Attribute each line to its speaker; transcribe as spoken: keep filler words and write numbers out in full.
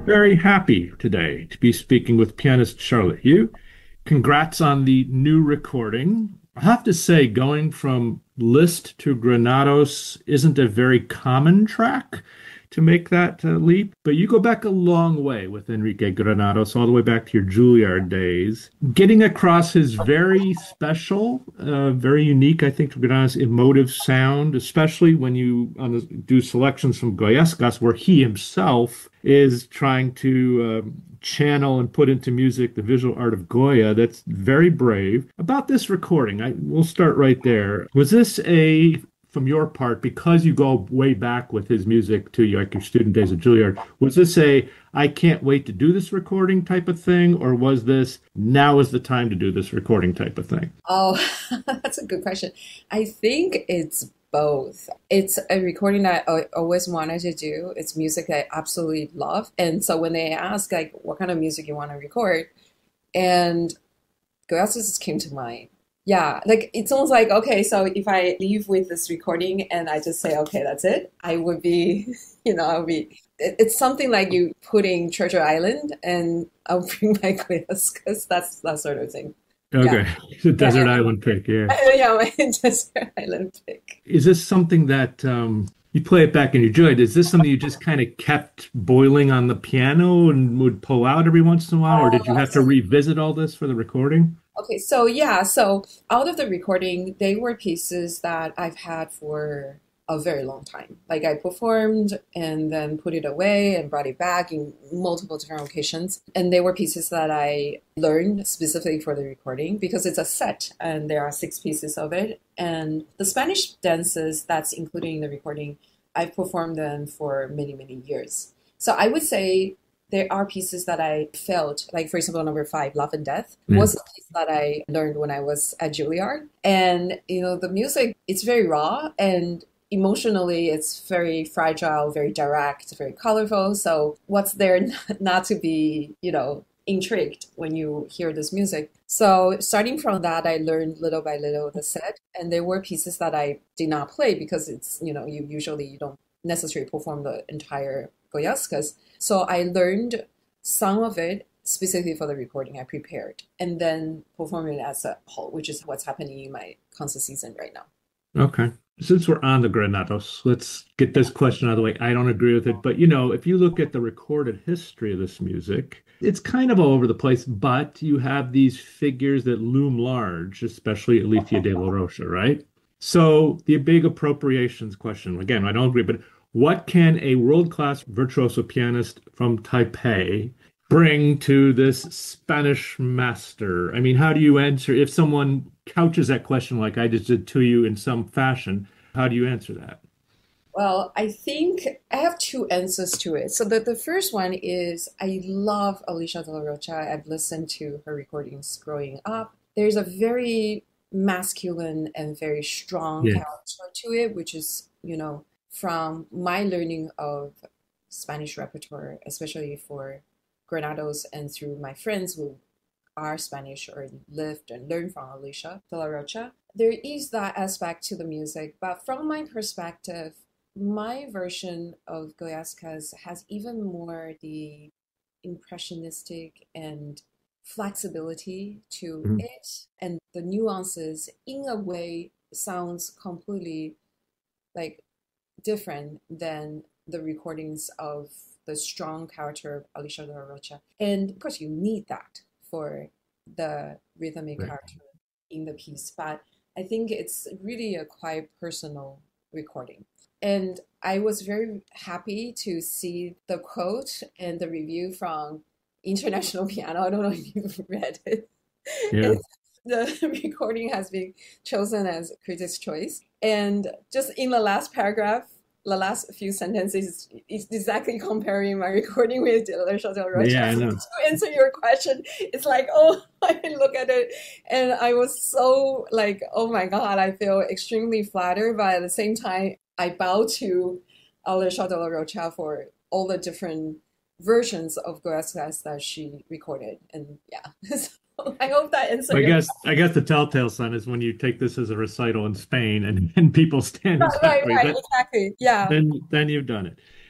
Speaker 1: Very happy today to be speaking with pianist Charlotte Yu. Congrats on the new recording. I have to say, going from Liszt to Granados isn't a very common track to make that uh, leap, but you go back a long way with Enrique Granados, all the way back to your Juilliard days. Getting across his very special, uh, very unique, I think, Granados emotive sound, especially when you on the, do selections from Goyescas, where he himself is trying to uh, channel and put into music the visual art of Goya. That's very brave. About this recording, I we'll start right there. Was this a from your part, because you go way back with his music to like your student days at Juilliard, was this a I can't wait to do this recording type of thing, or was this now is the time to do this recording type of thing?
Speaker 2: Oh, that's a good question. I think it's both. It's a recording that I always wanted to do. It's music I absolutely love. And so when they ask like what kind of music you want to record, and Goyaskas just came to mind. Yeah, like it's almost like, okay, so if I leave with this recording and I just say, okay, that's it, I would be, you know, I'll be, it- it's something like you putting Treasure Island and I'll bring my Goyaskas, that's that sort of thing. Yeah.
Speaker 1: Okay, the Desert
Speaker 2: Yeah,
Speaker 1: Island pick, yeah.
Speaker 2: yeah, my Desert Island pick.
Speaker 1: Is this something that um, you play it back and you enjoy it? Is this something you just kind of kept boiling on the piano and would pull out every once in a while, or did you
Speaker 2: Oh,
Speaker 1: have to revisit all this for the recording?
Speaker 2: okay, so yeah, so out of the recording, they were pieces that I've had for a very long time. Like I performed and then put it away and brought it back in multiple different occasions. And they were pieces that I learned specifically for the recording because it's a set and there are six pieces of it. And the Spanish dances that's included in the recording, I've performed them for many, many years. So I would say there are pieces that I felt, like for example, number five, Love and Death,
Speaker 1: Yeah.
Speaker 2: was a piece that I learned when I was at Juilliard. And, you know, the music, it's very raw and emotionally it's very fragile, very direct, very colorful. So what's there not to be, you know, intrigued when you hear this music? So starting from that, I learned little by little the set. And there were pieces that I did not play because it's, you know, you usually you don't necessarily perform the entire Goyaskas. So I learned some of it specifically for the recording I prepared and then perform it as a whole, which is what's happening in my concert season right now.
Speaker 1: Okay. Since we're on the Granados, let's get this question out of the way. I don't agree with it, but you know, if you look at the recorded history of this music, it's kind of all over the place, but you have these figures that loom large, especially Alicia de la Rocha, right? So the big appropriations question, again, I don't agree, but what can a world-class virtuoso pianist from Taipei bring to this Spanish master? I mean, how do you answer if someone couches that question like I just did to you in some fashion? How do you answer that?
Speaker 2: Well, I think I have two answers to it. So the, the first one is I love Alicia de la Rocha. I've listened to her recordings growing up. There's a very masculine and very strong
Speaker 1: Yeah.
Speaker 2: character to it, which is, you know, from my learning of Spanish repertoire, especially for Granados and through my friends who are Spanish or lived and learned from Alicia de la Rocha, there is that aspect to the music. But from my perspective, my version of Goyaskas has even more the impressionistic and flexibility to
Speaker 1: Mhm.
Speaker 2: it, and the nuances in a way sounds completely like different than the recordings of the strong character of Alicia de la Rocha. And of course, you need that for the rhythmic
Speaker 1: Right.
Speaker 2: character in the piece. But I think it's really a quite personal recording. And I was very happy to see the quote and the review from International Piano. I don't know if you've read it.
Speaker 1: Yeah.
Speaker 2: It's, the recording has been chosen as Critics' Choice. And just in the last paragraph, the last few sentences is exactly comparing my recording with Alicia Del
Speaker 1: Yeah,
Speaker 2: Rocha.
Speaker 1: I
Speaker 2: So
Speaker 1: know.
Speaker 2: to answer your question, it's like, oh, I look at it and I was so like, oh my God, I feel extremely flattered, but at the same time, I bow to Alicia De La Rocha for all the different versions of Goyaskas that she recorded. And yeah, so I hope that answered
Speaker 1: I
Speaker 2: your
Speaker 1: guess I guess the telltale sign is when you take this as a recital in Spain and, and people stand
Speaker 2: question. Right,
Speaker 1: exactly
Speaker 2: right,
Speaker 1: that
Speaker 2: exactly. Yeah.
Speaker 1: then then you've done it.